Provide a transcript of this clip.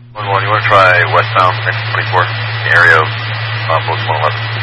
1-1, you want to try westbound, next 24, in the area of post 111.